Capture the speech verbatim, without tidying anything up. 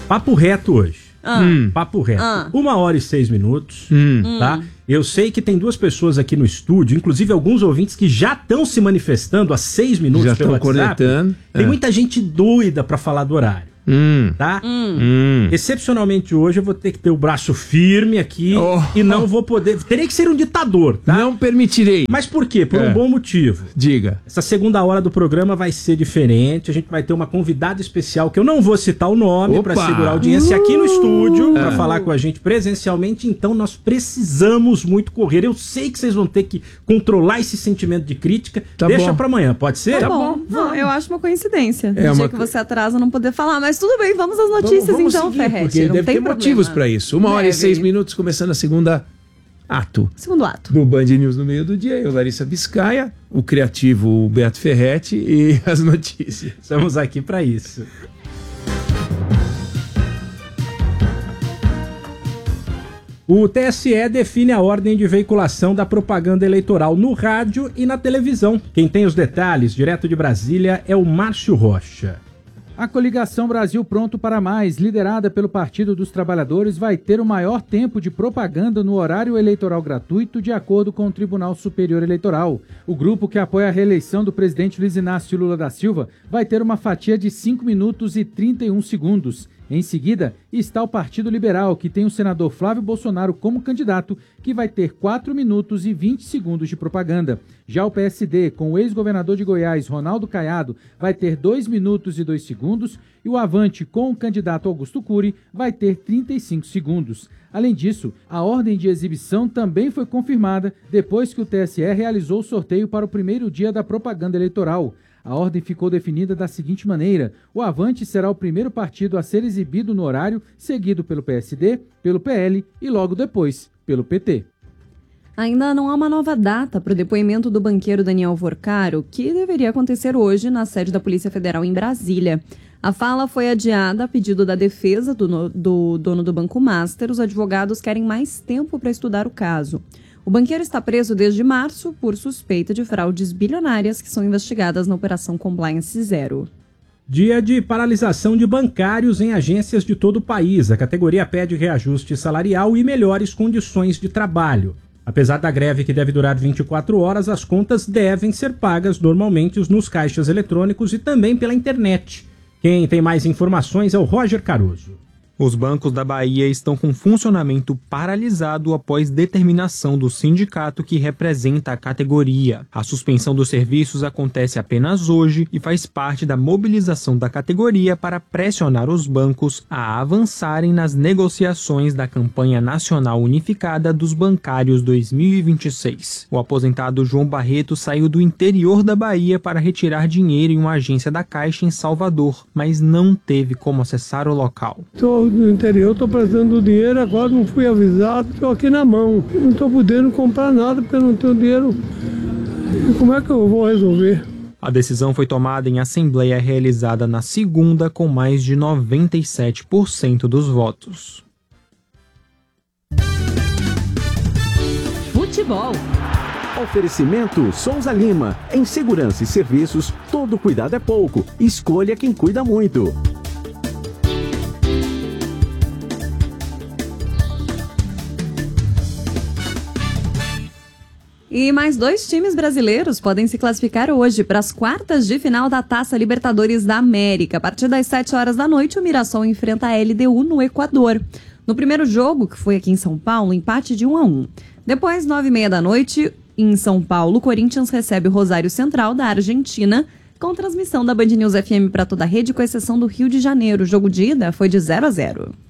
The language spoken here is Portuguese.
Papo reto hoje. Ah. Hum. Papo reto. Ah. Uma hora e seis minutos, hum. tá? Eu sei que tem duas pessoas aqui no estúdio, inclusive alguns ouvintes que já estão se manifestando há seis minutos já pelo WhatsApp. Cornetando. Tem é. muita gente doida pra falar do horário. Hum. Tá? Hum. Hum. Excepcionalmente hoje eu vou ter que ter o braço firme aqui oh. e não vou poder... Terei que ser um ditador, tá? Não permitirei. Mas por quê? Por é. um bom motivo. Diga. Essa segunda hora do programa vai ser diferente. A gente vai ter uma convidada especial que eu não vou citar o nome para segurar a audiência aqui no estúdio, para uh. falar com a gente presencialmente. Então nós precisamos muito correr. Eu sei que vocês vão ter que controlar esse sentimento de crítica. Tá Deixa bom. para amanhã, pode ser? Tá, tá bom. Não, eu acho uma coincidência. É no uma... dia que você atrasa não poder falar, mas tudo bem, vamos às notícias vamos, vamos então, seguir, Ferretti. Porque não deve tem ter problema. motivos para isso. Uma hora deve. e seis minutos, começando a segunda ato. Segundo ato. Do Band News no meio do dia. Eu, Larissa Biscaia, o criativo Beto Ferretti e as notícias. Estamos aqui para isso. O T S E define a ordem de veiculação da propaganda eleitoral no rádio e na televisão. Quem tem os detalhes, direto de Brasília, é o Márcio Rocha. A coligação Brasil Pronto para Mais, liderada pelo Partido dos Trabalhadores, vai ter o maior tempo de propaganda no horário eleitoral gratuito, de acordo com o Tribunal Superior Eleitoral. O grupo que apoia a reeleição do presidente Luiz Inácio Lula da Silva vai ter uma fatia de cinco minutos e trinta e um segundos. Em seguida, está o Partido Liberal, que tem o senador Flávio Bolsonaro como candidato, que vai ter quatro minutos e vinte segundos de propaganda. Já o P S D, com o ex-governador de Goiás, Ronaldo Caiado, vai ter dois minutos e dois segundos, e o Avante, com o candidato Augusto Cury, vai ter trinta e cinco segundos. Além disso, a ordem de exibição também foi confirmada depois que o T S E realizou o sorteio para o primeiro dia da propaganda eleitoral. A ordem ficou definida da seguinte maneira: o Avante será o primeiro partido a ser exibido no horário, seguido pelo P S D, pelo P L e logo depois pelo P T. Ainda não há uma nova data para o depoimento do banqueiro Daniel Vorcaro, que deveria acontecer hoje na sede da Polícia Federal em Brasília. A fala foi adiada a pedido da defesa do, do dono do Banco Master. Os advogados querem mais tempo para estudar o caso. O banqueiro está preso desde março por suspeita de fraudes bilionárias que são investigadas na Operação Compliance Zero. Dia de paralisação de bancários em agências de todo o país. A categoria pede reajuste salarial e melhores condições de trabalho. Apesar da greve que deve durar vinte e quatro horas, as contas devem ser pagas normalmente nos caixas eletrônicos e também pela internet. Quem tem mais informações é o Roger Caruso. Os bancos da Bahia estão com funcionamento paralisado após determinação do sindicato que representa a categoria. A suspensão dos serviços acontece apenas hoje e faz parte da mobilização da categoria para pressionar os bancos a avançarem nas negociações da campanha nacional unificada dos bancários dois mil e vinte e seis. O aposentado João Barreto saiu do interior da Bahia para retirar dinheiro em uma agência da Caixa em Salvador, mas não teve como acessar o local. Tô do interior, estou precisando do dinheiro, agora não fui avisado, estou aqui na mão. Não estou podendo comprar nada porque eu não tenho dinheiro. Como é que eu vou resolver? A decisão foi tomada em assembleia realizada na segunda com mais de noventa e sete por cento dos votos. Futebol. Oferecimento Souza Lima. Em segurança e serviços, todo cuidado é pouco. Escolha quem cuida muito. E mais dois times brasileiros podem se classificar hoje para as quartas de final da Taça Libertadores da América. A partir das sete horas da noite, o Mirassol enfrenta a L D U no Equador. No primeiro jogo, que foi aqui em São Paulo, empate de um a um. Depois, nove e meia da noite, em São Paulo, o Corinthians recebe o Rosário Central da Argentina, com transmissão da Band News F M para toda a rede, com exceção do Rio de Janeiro. O jogo de ida foi de zero a zero.